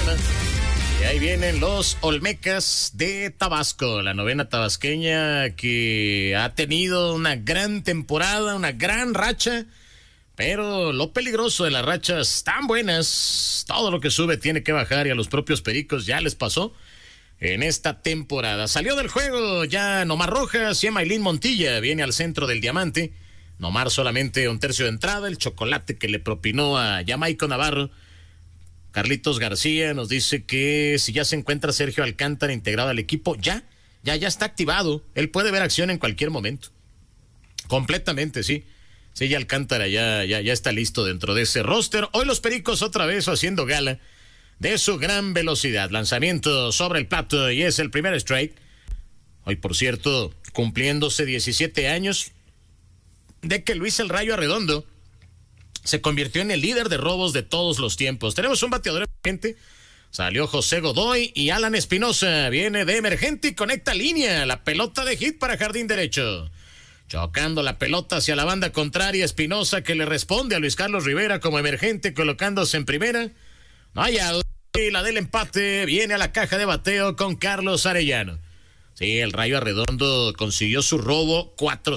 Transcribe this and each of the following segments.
programa. Y ahí vienen los Olmecas de Tabasco, la novena tabasqueña que ha tenido una gran temporada, una gran racha, pero lo peligroso de las rachas tan buenas, todo lo que sube tiene que bajar y a los propios Pericos ya les pasó en esta temporada. Salió del juego ya Nomar Rojas y Emailín Montilla, viene al centro del diamante. Nomar solamente un tercio de entrada, el chocolate que le propinó a Jamaico Navarro. Carlitos García nos dice que si ya se encuentra Sergio Alcántara integrado al equipo, ya está activado. Él puede ver acción en cualquier momento. Completamente, sí. Sí, ya Alcántara ya está listo dentro de ese roster. Hoy los Pericos otra vez haciendo gala de su gran velocidad. Lanzamiento sobre el plato y es el primer strike. Hoy, por cierto, cumpliéndose 17 años de que Luis El Rayo Arredondo se convirtió en el líder de robos de todos los tiempos. Tenemos un bateador emergente. Salió José Godoy y Alan Espinosa. Viene de emergente y conecta línea. La pelota de hit para jardín derecho. Chocando la pelota hacia la banda contraria. Espinosa que le responde a Luis Carlos Rivera como emergente colocándose en primera. No hay out. Y la del empate viene a la caja de bateo con Carlos Arellano. Sí, el Rayo Arredondo consiguió su robo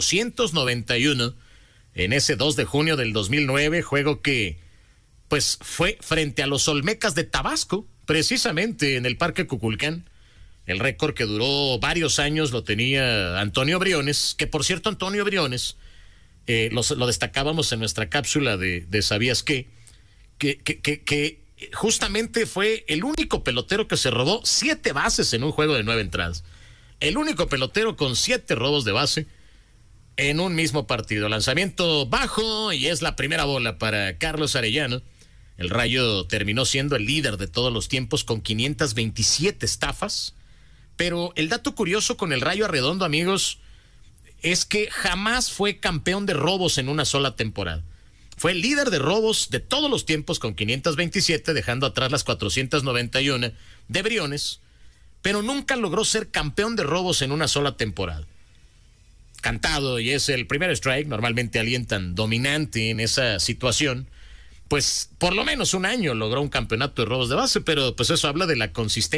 491 en ese 2 de junio del 2009, juego que pues fue frente a los Olmecas de Tabasco, precisamente en el Parque Cuculcán. El récord que duró varios años lo tenía Antonio Briones, que por cierto Antonio Briones, lo destacábamos en nuestra cápsula de ¿Sabías qué? Que justamente fue el único pelotero que se robó 7 bases en un juego de 9 entradas. El único pelotero con 7 robos de base en un mismo partido. Lanzamiento bajo y es la primera bola para Carlos Arellano. El Rayo terminó siendo el líder de todos los tiempos con 527 estafas. Pero el dato curioso con el Rayo Arredondo, amigos, es que jamás fue campeón de robos en una sola temporada. Fue el líder de robos de todos los tiempos con 527, dejando atrás las 491 de Briones, pero nunca logró ser campeón de robos en una sola temporada. Cantado y es el primer strike. Normalmente alguien tan dominante en esa situación, pues por lo menos un año logró un campeonato de robos de base, pero pues eso habla de la consistencia